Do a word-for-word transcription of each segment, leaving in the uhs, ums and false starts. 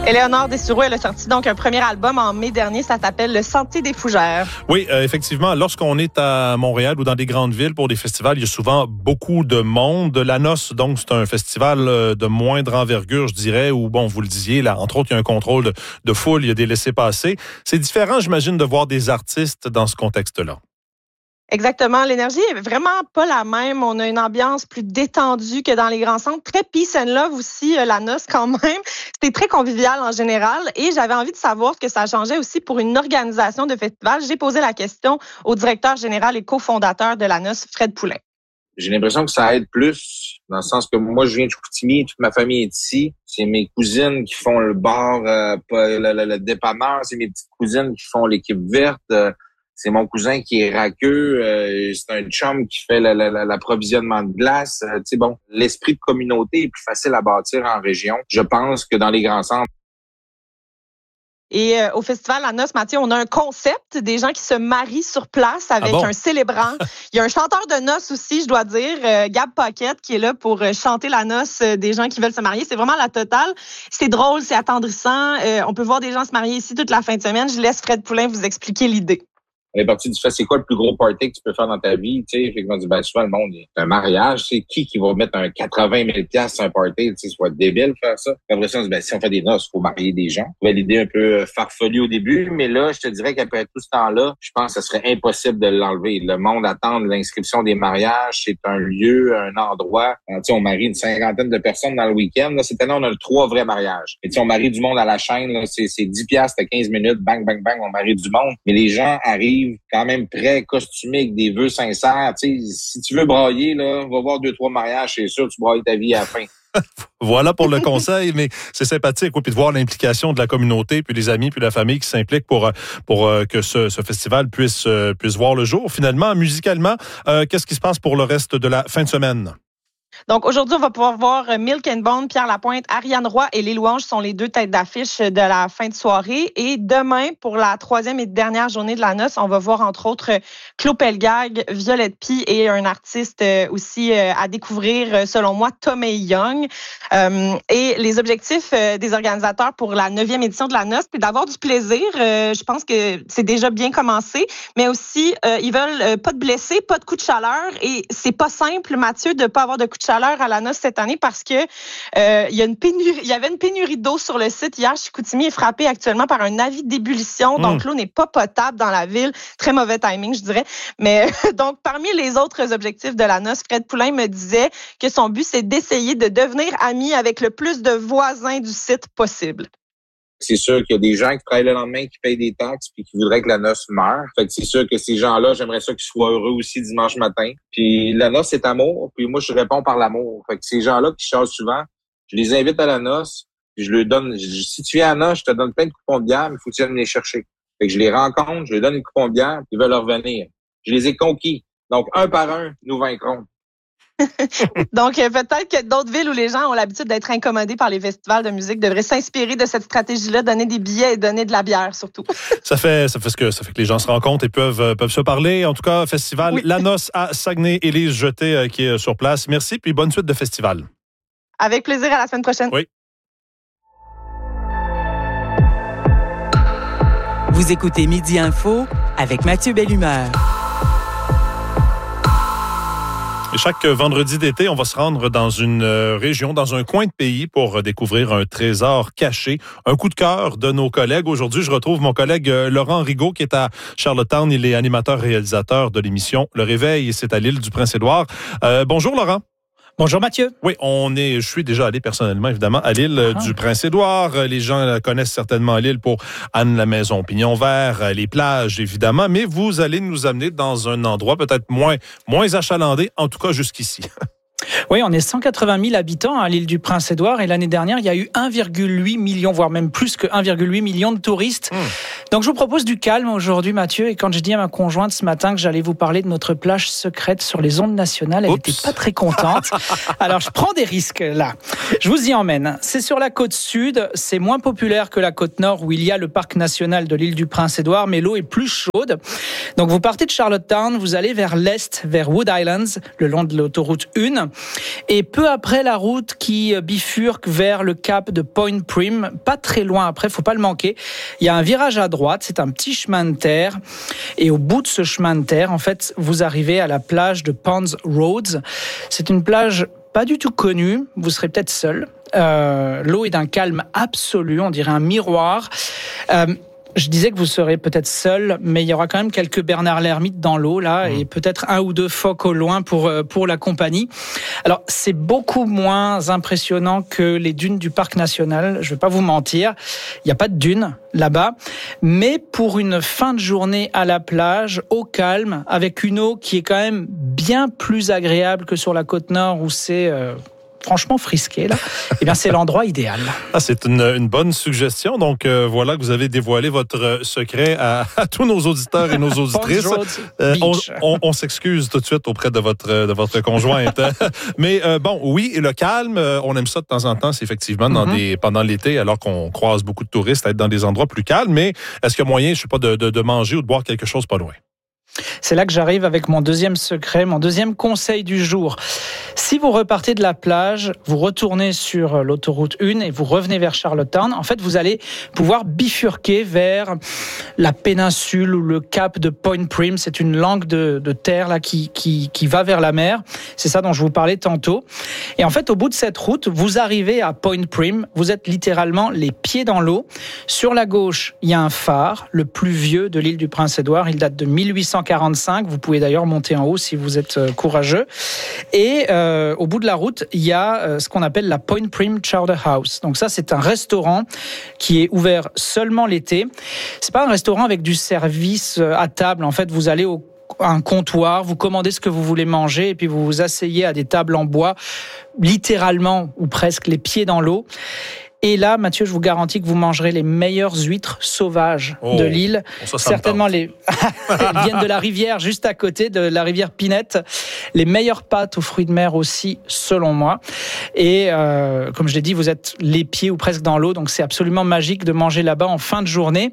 Éléonore Dessureau, elle a sorti donc un premier album en mai dernier. Ça s'appelle Le Sentier des Fougères. Oui, euh, effectivement, lorsqu'on est à Montréal ou dans des grandes villes pour des festivals, il y a souvent beaucoup de monde. La Noce, donc, c'est un festival de moindre envergure, je dirais, où, bon, vous le disiez, là, entre autres, il y a un contrôle de, de foule, il y a des laissez-passer. C'est différent, j'imagine, de voir des artistes dans ce contexte-là. Exactement. L'énergie est vraiment pas la même. On a une ambiance plus détendue que dans les grands centres. Très peace and love aussi, la Noce quand même. C'était très convivial en général. Et j'avais envie de savoir ce que ça changeait aussi pour une organisation de festival. J'ai posé la question au directeur général et cofondateur de la Noce, Fred Poulin. J'ai l'impression que ça aide plus, dans le sens que moi, je viens de Chicoutimi, toute ma famille est ici. C'est mes cousines qui font le bar, euh, le, le, le dépanneur. C'est mes petites cousines qui font l'équipe verte. Euh, C'est mon cousin qui est raqueux, euh, c'est un chum qui fait l'approvisionnement de glace. Euh, tu sais, bon, l'esprit de communauté est plus facile à bâtir en région, je pense, que dans les grands centres. Et euh, au Festival La Noce, Mathieu, on a un concept, des gens qui se marient sur place avec ah bon? un célébrant. Il y a un chanteur de noces aussi, je dois dire, euh, Gab Paquette, qui est là pour euh, chanter la noce euh, des gens qui veulent se marier. C'est vraiment la totale. C'est drôle, c'est attendrissant. Euh, on peut voir des gens se marier ici toute la fin de semaine. Je laisse Fred Poulin vous expliquer l'idée. On est parti du fait, c'est quoi le plus gros party que tu peux faire dans ta vie, tu sais, fait qu'on dit, ben, souvent, le monde, c'est un mariage, c'est qui qui va mettre un quatre-vingt mille dollars sur un party, tu sais, c'est pas débile faire ça. Après ça, on dit, ben, si on fait des noces, il faut marier des gens. On avait l'idée un peu farfelue au début, mais là, je te dirais qu'après tout ce temps-là, je pense que ce serait impossible de l'enlever. Le monde attend l'inscription des mariages, c'est un lieu, un endroit. Tu sais, on marie une cinquantaine de personnes dans le week-end, là, cette année, on a le trois vrais mariages. Et tu sais, on marie du monde à la chaîne, là, c'est, c'est dix piastres, quinze minutes, bang, bang, bang, on marie du monde. Mais les gens arrivent quand même prêt, costumé, avec des vœux sincères. Tu sais, si tu veux brailler, là, va voir deux, trois mariages, c'est sûr, tu brailles ta vie à la fin. Voilà pour le conseil, mais c'est sympathique, oui, puis de voir l'implication de la communauté, puis les amis, puis la famille qui s'impliquent pour pour euh, que ce, ce festival puisse euh, puisse voir le jour. Finalement, musicalement, euh, qu'est-ce qui se passe pour le reste de la fin de semaine? Donc, aujourd'hui, on va pouvoir voir Milk and Bone, Pierre Lapointe, Ariane Roy et Les Louanges sont les deux têtes d'affiche de la fin de soirée. Et demain, pour la troisième et dernière journée de la noce, on va voir, entre autres, Claude Pelgag, Violette Pie et un artiste aussi à découvrir, selon moi, Tommy Young. Euh, et les objectifs des organisateurs pour la neuvième édition de la noce, c'est d'avoir du plaisir. Euh, je pense que c'est déjà bien commencé, mais aussi, euh, ils veulent pas de blessés, pas de coups de chaleur. Et c'est pas simple, Mathieu, de pas avoir de coups de chaleur à la noce cette année parce que euh, il y a une pénurie, il y avait une pénurie d'eau sur le site hier. Chicoutimi est frappé actuellement par un avis d'ébullition, mmh. donc l'eau n'est pas potable dans la ville. Très mauvais timing, je dirais. Mais donc parmi les autres objectifs de la noce, Fred Poulin me disait que son but c'est d'essayer de devenir ami avec le plus de voisins du site possible. C'est sûr qu'il y a des gens qui travaillent le lendemain, qui payent des taxes puis qui voudraient que la noce meure. Fait que c'est sûr que ces gens-là, j'aimerais ça qu'ils soient heureux aussi dimanche matin. Puis la noce, c'est amour. Puis moi, je réponds par l'amour. Fait que ces gens-là qui chassent souvent, je les invite à la noce. Puis je leur donne, je, si tu viens à la noce, je te donne plein de coupons de bière, mais il faut que tu viennes les chercher. Fait que je les rencontre, je leur donne des coupons de bière, puis ils veulent revenir. Je les ai conquis. Donc, un par un, nous vaincrons. Donc, peut-être que d'autres villes où les gens ont l'habitude d'être incommodés par les festivals de musique devraient s'inspirer de cette stratégie-là, donner des billets et donner de la bière, surtout. Ça fait, ça fait ce que, ça fait que les gens se rencontrent et peuvent, peuvent se parler. En tout cas, festival oui. La Noce à Saguenay, Élise Jeté euh, qui est sur place. Merci, puis bonne suite de festival. Avec plaisir, à la semaine prochaine. Oui. Vous écoutez Midi Info avec Mathieu Bellumeur. Et chaque vendredi d'été, on va se rendre dans une région, dans un coin de pays pour découvrir un trésor caché. Un coup de cœur de nos collègues. Aujourd'hui, je retrouve mon collègue Laurent Rigaud qui est à Charlottetown. Il est animateur-réalisateur de l'émission Le Réveil et c'est à l'île du Prince-Édouard. Euh, bonjour Laurent. Bonjour Mathieu. Oui, on est, je suis déjà allé personnellement, évidemment, à l'île ah. du Prince-Édouard. Les gens connaissent certainement l'île pour Anne la Maison Pignon Vert, les plages, évidemment, mais vous allez nous amener dans un endroit peut-être moins, moins achalandé, en tout cas jusqu'ici. Oui, on est cent quatre-vingt mille habitants à l'île du Prince-Édouard et l'année dernière, il y a eu un virgule huit million, voire même plus que un virgule huit million de touristes. Mmh. Donc je vous propose du calme aujourd'hui, Mathieu, et quand je dis à ma conjointe ce matin que j'allais vous parler de notre plage secrète sur les ondes nationales, elle n'était pas très contente. Alors je prends des risques là. Je vous y emmène. C'est sur la côte sud, c'est moins populaire que la côte nord où il y a le parc national de l'île du Prince-Édouard, mais l'eau est plus chaude. Donc vous partez de Charlottetown, vous allez vers l'est, vers Wood Islands, le long de l'autoroute un, et peu après la route qui bifurque vers le cap de Point Prim, pas très loin après, faut pas le manquer. Il y a un virage à droite, c'est un petit chemin de terre, et au bout de ce chemin de terre, en fait, vous arrivez à la plage de Ponds Roads. C'est une plage pas du tout connue, vous serez peut-être seul. Euh, l'eau est d'un calme absolu, on dirait un miroir. Euh, Je disais que vous serez peut-être seul, mais il y aura quand même quelques Bernard l'ermite dans l'eau là, mmh. et peut-être un ou deux phoques au loin pour pour la compagnie. Alors c'est beaucoup moins impressionnant que les dunes du parc national. Je vais pas vous mentir, il y a pas de dunes là-bas, mais pour une fin de journée à la plage, au calme, avec une eau qui est quand même bien plus agréable que sur la côte nord où c'est euh, franchement frisqué, là, eh bien, c'est l'endroit idéal. Ah, c'est une, une bonne suggestion. Donc, euh, voilà que vous avez dévoilé votre secret à, à tous nos auditeurs et nos auditrices. Euh, on, on, on s'excuse tout de suite auprès de votre, de votre conjointe. Mais euh, bon, oui, le calme, on aime ça de temps en temps, c'est effectivement dans mm-hmm. des, pendant l'été, alors qu'on croise beaucoup de touristes, être dans des endroits plus calmes. Mais est-ce qu'il y a moyen, je sais pas, de, de, de manger ou de boire quelque chose pas loin? C'est là que j'arrive avec mon deuxième secret, mon deuxième conseil du jour. Si vous repartez de la plage, vous retournez sur l'autoroute un et vous revenez vers Charlottetown, en fait, vous allez pouvoir bifurquer vers la péninsule ou le cap de Point Prim. C'est une langue de, de terre là qui, qui, qui va vers la mer. C'est ça dont je vous parlais tantôt. Et en fait, au bout de cette route, vous arrivez à Point Prim. Vous êtes littéralement les pieds dans l'eau. Sur la gauche, il y a un phare, le plus vieux de l'île du Prince-Édouard. Il date de mille huit cent quarante-cinq. Vous pouvez d'ailleurs monter en haut si vous êtes courageux. Et euh, au bout de la route, il y a euh, ce qu'on appelle la Point Prim Chowder House. Donc ça, c'est un restaurant qui est ouvert seulement l'été. C'est pas un restaurant avec du service à table. En fait, vous allez au un comptoir, vous commandez ce que vous voulez manger et puis vous vous asseyez à des tables en bois, littéralement ou presque les pieds dans l'eau. Et là, Mathieu, je vous garantis que vous mangerez les meilleures huîtres sauvages oh, de l'île. Bon, ça, certainement les elles viennent de la rivière, juste à côté de la rivière Pinette. Les meilleures pâtes aux fruits de mer aussi, selon moi. Et euh, comme je l'ai dit, vous êtes les pieds ou presque dans l'eau, donc c'est absolument magique de manger là-bas en fin de journée.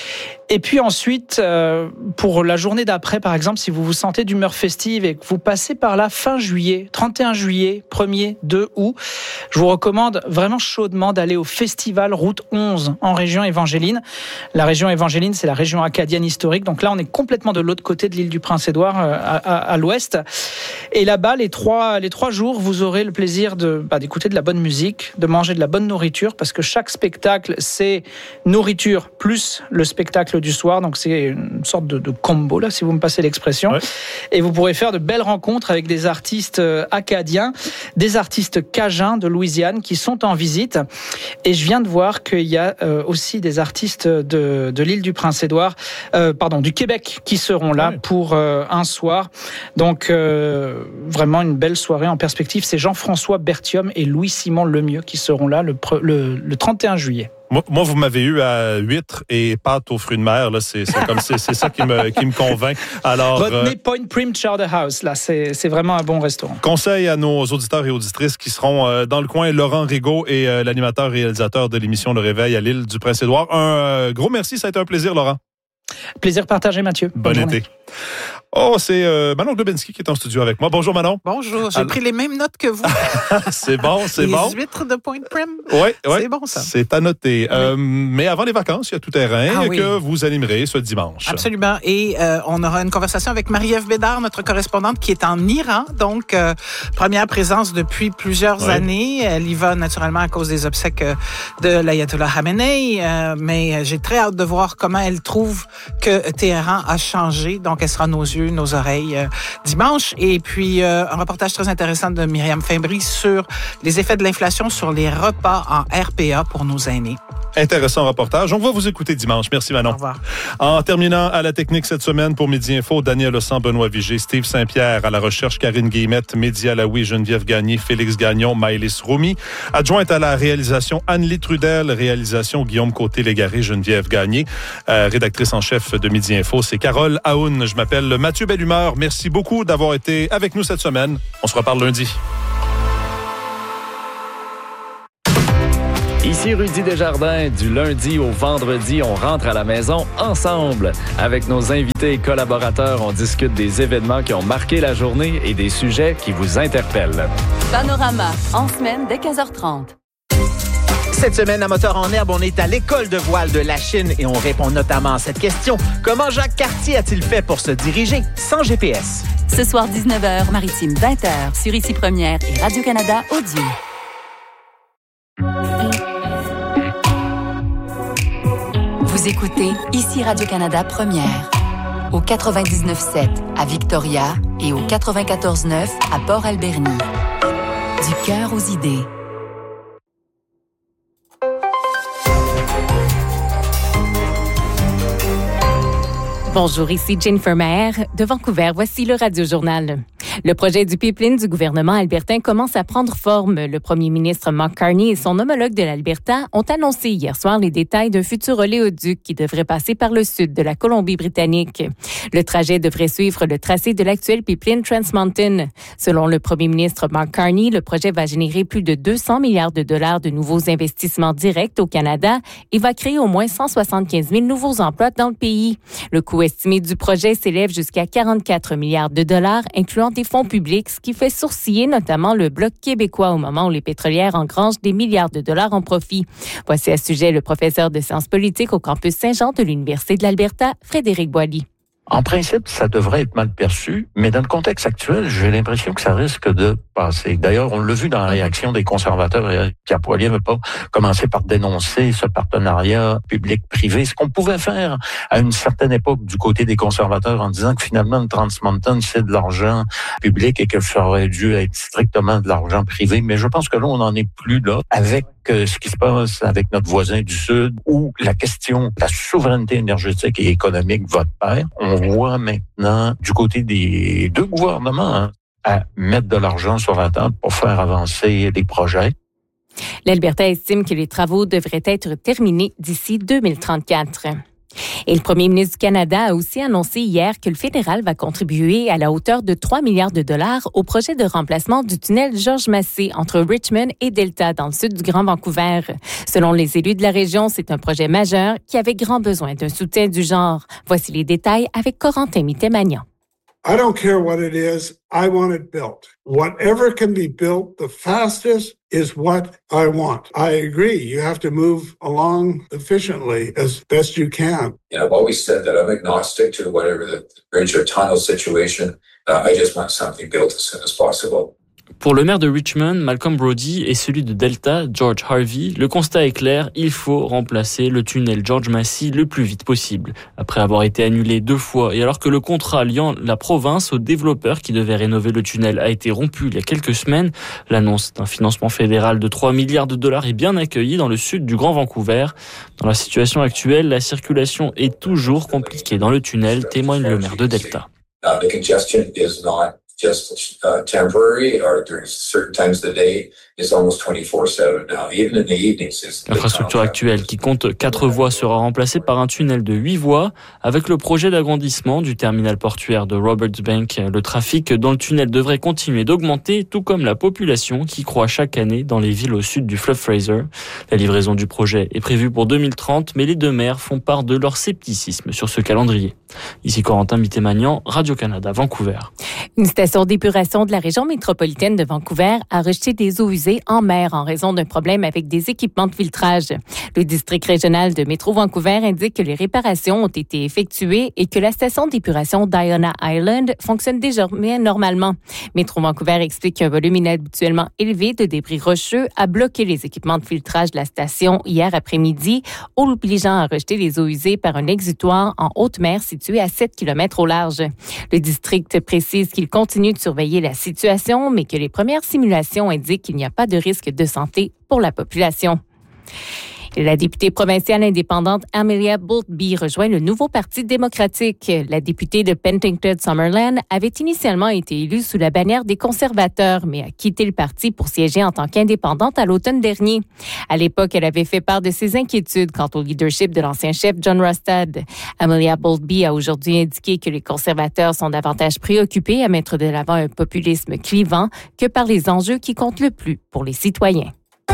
Et puis ensuite, euh, pour la journée d'après, par exemple, si vous vous sentez d'humeur festive et que vous passez par là fin juillet, trente et un juillet, premier, deux août, je vous recommande vraiment chaudement d'aller au festival Route onze en région Évangéline. La région Évangéline, c'est la région acadienne historique. Donc là, on est complètement de l'autre côté de l'île du Prince-Édouard, à, à, à l'ouest. Et là-bas, les trois, les trois jours, vous aurez le plaisir de, bah, d'écouter de la bonne musique, de manger de la bonne nourriture, parce que chaque spectacle, c'est nourriture plus le spectacle du soir, donc c'est une sorte de, de combo là, si vous me passez l'expression. Ouais. Et vous pourrez faire de belles rencontres avec des artistes acadiens, des artistes cajuns de Louisiane qui sont en visite. Et je viens de voir qu'il y a euh, aussi des artistes de, de l'île du Prince-Édouard, euh, pardon, du Québec, qui seront là ouais. pour euh, un soir. Donc euh, vraiment une belle soirée en perspective. C'est Jean-François Berthiaume et Louis-Simon Lemieux qui seront là le, le, le trente et un juillet. Moi, moi, vous m'avez eu à huîtres et pâtes aux fruits de mer. Là, c'est, c'est comme c'est, c'est ça qui me qui me convainc. Alors, retenez euh, Point Prim Chowder House. Là, c'est c'est vraiment un bon restaurant. Conseil à nos auditeurs et auditrices qui seront euh, dans le coin. Laurent Rigaud est euh, l'animateur réalisateur de l'émission Le Réveil à l'île du Prince-Édouard. Un euh, gros merci, ça a été un plaisir, Laurent. Plaisir partagé, Mathieu. Bon Bonne été. Oh, c'est euh, Manon Globinski qui est en studio avec moi. Bonjour, Manon. Bonjour, j'ai Alors... pris les mêmes notes que vous. C'est bon, c'est les bon. Les huîtres de Point Prim. Oui, oui. C'est bon, ça. C'est à noter. Oui. Euh, mais avant les vacances, il y a tout terrain ah, oui. que vous animerez ce dimanche. Absolument. Et euh, on aura une conversation avec Marie-Ève Bédard, notre correspondante, qui est en Iran. Donc, euh, première présence depuis plusieurs oui. années. Elle y va naturellement à cause des obsèques de l'Ayatollah Khamenei. Euh, mais j'ai très hâte de voir comment elle trouve que Téhéran a changé. Donc, elle sera nos yeux, nos oreilles euh, dimanche. Et puis, euh, un reportage très intéressant de Myriam Fimbry sur les effets de l'inflation sur les repas en R P A pour nos aînés. Intéressant reportage. On va vous écouter dimanche. Merci Manon. Au revoir. En terminant à la technique cette semaine pour Midi Info, Daniel Ossan, Benoît Vigé, Steve Saint-Pierre, à la recherche Karine Guillemette, Mehdi Alaoui, Geneviève Gagné, Félix Gagnon, Maëlys Roumi, adjointe à la réalisation Anne-Lie Trudel, réalisation Guillaume Côté-Légaré, Geneviève Gagné, euh, rédactrice en chef de Midi Info, c'est Carole Aoun. Je m'appelle Mathieu Bellumeur. Merci beaucoup d'avoir été avec nous cette semaine. On se reparle lundi. Ici Rudy Desjardins. Du lundi au vendredi, on rentre à la maison ensemble. Avec nos invités et collaborateurs, on discute des événements qui ont marqué la journée et des sujets qui vous interpellent. Panorama, en semaine dès quinze heures trente. Cette semaine, à Moteur en herbe, on est à l'école de voile de la Chine et on répond notamment à cette question. Comment Jacques Cartier a-t-il fait pour se diriger sans G P S? Ce soir, dix-neuf heures, Maritime, vingt heures, sur Ici Première et Radio-Canada Audio. Vous écoutez Ici Radio-Canada Première, au quatre-vingt-dix-neuf sept à Victoria et au quatre-vingt-quatorze neuf à Port-Alberni. Du cœur aux idées. Bonjour, ici Jennifer Maher de Vancouver. Voici le Radio-Journal. Le projet du pipeline du gouvernement albertain commence à prendre forme. Le premier ministre Mark Carney et son homologue de l'Alberta ont annoncé hier soir les détails d'un futur oléoduc qui devrait passer par le sud de la Colombie-Britannique. Le trajet devrait suivre le tracé de l'actuel pipeline Trans Mountain. Selon le premier ministre Mark Carney, le projet va générer plus de deux cents milliards de dollars de nouveaux investissements directs au Canada et va créer au moins cent soixante-quinze mille nouveaux emplois dans le pays. Le coût estimé du projet s'élève jusqu'à quarante-quatre milliards de dollars, incluant des fonds publics, ce qui fait sourciller notamment le Bloc québécois au moment où les pétrolières engrangent des milliards de dollars en profit. Voici à ce sujet le professeur de sciences politiques au campus Saint-Jean de l'Université de l'Alberta, Frédéric Boilly. En principe, ça devrait être mal perçu, mais dans le contexte actuel, j'ai l'impression que ça risque de passer. D'ailleurs, on l'a vu dans la réaction des conservateurs. Pierre Poilievre n'a pas commencé par dénoncer ce partenariat public-privé, ce qu'on pouvait faire à une certaine époque du côté des conservateurs en disant que finalement, le Trans Mountain, c'est de l'argent public et que ça aurait dû être strictement de l'argent privé. Mais je pense que là, on n'en est plus là avec ce qui se passe avec notre voisin du Sud, où la question de la souveraineté énergétique et économique va de pair. On voit maintenant, du côté des deux gouvernements, hein, à mettre de l'argent sur la table pour faire avancer les projets. L'Alberta estime que les travaux devraient être terminés d'ici deux mille trente-quatre. Et le premier ministre du Canada a aussi annoncé hier que le fédéral va contribuer à la hauteur de trois milliards de dollars au projet de remplacement du tunnel Georges Massé entre Richmond et Delta dans le sud du Grand Vancouver. Selon les élus de la région, c'est un projet majeur qui avait grand besoin d'un soutien du genre. Voici les détails avec Corentin Mitté-Magnan. I don't care what it is, I want it built. Whatever can be built the fastest is what I want. I agree, you have to move along efficiently as best you can. Yeah, I've always said that I'm agnostic to whatever the bridge or tunnel situation. Uh, I just want something built as soon as possible. Pour le maire de Richmond, Malcolm Brody, et celui de Delta, George Harvey, le constat est clair, il faut remplacer le tunnel Georges Massé le plus vite possible. Après avoir été annulé deux fois et alors que le contrat liant la province aux développeurs qui devaient rénover le tunnel a été rompu il y a quelques semaines, l'annonce d'un financement fédéral de trois milliards de dollars est bien accueillie dans le sud du Grand Vancouver. Dans la situation actuelle, la circulation est toujours compliquée dans le tunnel, témoigne le maire de Delta. Uh, the congestion is not just uh, temporary or during certain times of the day. It's almost twenty-four seven now. Even in the evenings. L'infrastructure actuelle, qui compte quatre voies, sera remplacée par un tunnel de huit voies. Avec le projet d'agrandissement du terminal portuaire de Roberts Bank, le trafic dans le tunnel devrait continuer d'augmenter, tout comme la population qui croît chaque année dans les villes au sud du fleuve Fraser. La livraison du projet est prévue pour deux mille trente, mais les deux maires font part de leur scepticisme sur ce calendrier. Ici Corentin Mitté-Magnan, Radio-Canada, Vancouver. Une station d'épuration de la région métropolitaine de Vancouver a rejeté des eaux usées en mer en raison d'un problème avec des équipements de filtrage. Le district régional de Métro Vancouver indique que les réparations ont été effectuées et que la station d'épuration Diana Island fonctionne désormais normalement. Métro Vancouver explique qu'un volume inhabituellement élevé de débris rocheux a bloqué les équipements de filtrage de la station hier après-midi, obligeant à rejeter les eaux usées par un exutoire en haute mer situé à sept kilomètres au large. Le district précise qu'il continue de surveiller la situation, mais que les premières simulations indiquent qu'il n'y a pas de risque de santé pour la population. Et la députée provinciale indépendante Amelia Boultby rejoint le nouveau Parti démocratique. La députée de Penticton-Summerland avait initialement été élue sous la bannière des conservateurs, mais a quitté le parti pour siéger en tant qu'indépendante à l'automne dernier. À l'époque, elle avait fait part de ses inquiétudes quant au leadership de l'ancien chef John Rustad. Amelia Boultby a aujourd'hui indiqué que les conservateurs sont davantage préoccupés à mettre de l'avant un populisme clivant que par les enjeux qui comptent le plus pour les citoyens.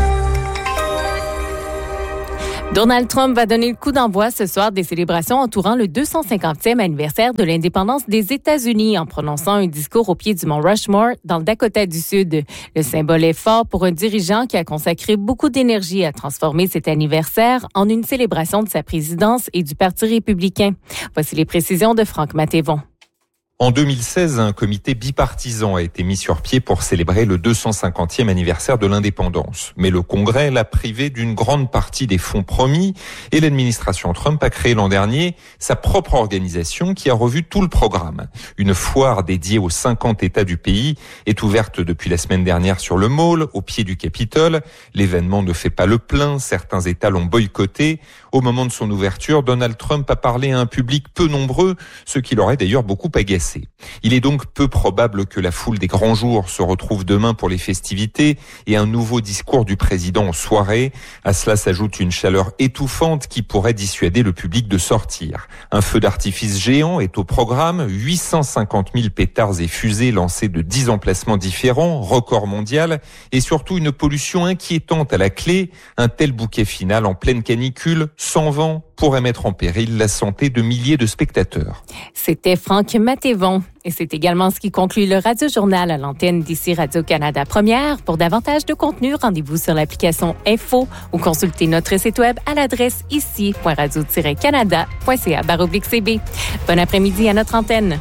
Donald Trump va donner le coup d'envoi ce soir des célébrations entourant le deux cent cinquantième anniversaire de l'indépendance des États-Unis en prononçant un discours au pied du mont Rushmore dans le Dakota du Sud. Le symbole est fort pour un dirigeant qui a consacré beaucoup d'énergie à transformer cet anniversaire en une célébration de sa présidence et du Parti républicain. Voici les précisions de Franck Mathévon. En deux mille seize, un comité bipartisan a été mis sur pied pour célébrer le deux cent cinquantième anniversaire de l'indépendance. Mais le Congrès l'a privé d'une grande partie des fonds promis et l'administration Trump a créé l'an dernier sa propre organisation qui a revu tout le programme. Une foire dédiée aux cinquante États du pays est ouverte depuis la semaine dernière sur le Mall, au pied du Capitole. L'événement ne fait pas le plein, certains États l'ont boycotté. Au moment de son ouverture, Donald Trump a parlé à un public peu nombreux, ce qui l'aurait d'ailleurs beaucoup agacé. Il est donc peu probable que la foule des grands jours se retrouve demain pour les festivités et un nouveau discours du président en soirée. À cela s'ajoute une chaleur étouffante qui pourrait dissuader le public de sortir. Un feu d'artifice géant est au programme, huit cent cinquante mille pétards et fusées lancés de dix emplacements différents, record mondial, et surtout une pollution inquiétante à la clé. Un tel bouquet final en pleine canicule, sans vent, pourrait mettre en péril la santé de milliers de spectateurs. C'était Franck Mathévon. Et c'est également ce qui conclut le Radio-Journal à l'antenne d'ici Radio-Canada Première. Pour davantage de contenu, rendez-vous sur l'application Info ou consultez notre site web à l'adresse ici point radio tiret canada point c a barre oblique c b. Bon après-midi à notre antenne.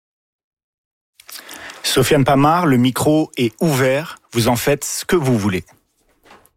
Sofiane Pamar, le micro est ouvert. Vous en faites ce que vous voulez.